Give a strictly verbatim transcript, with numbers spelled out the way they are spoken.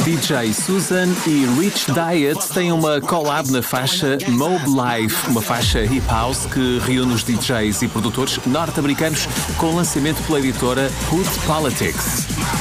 D J Susan e Rich Diet têm uma collab na faixa Mob Life, uma faixa hip house que reúne os D Js e produtores norte-americanos com lançamento pela editora Hood Politics.